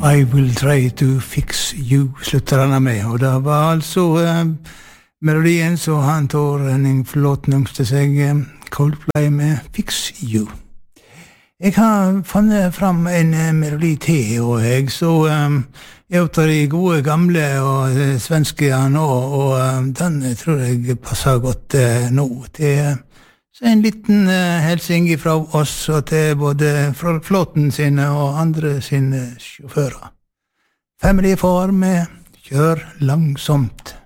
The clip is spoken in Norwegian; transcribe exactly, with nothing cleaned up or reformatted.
I will try to fix you, slutter han med. Og det var altså eh, melodien så han tar en flott numst til seg, eh, Coldplay med Fix You. Jeg har funnet fram en eh, melodi til, og jeg så eh, jeg opptar de gode gamle og eh, svenske nå, og eh, den tror jeg passer godt eh, nå til eh, så en liten uh, helsing fra oss og til både flåten sine og andre sine sjåfører. Family Far med Kjør langsomt.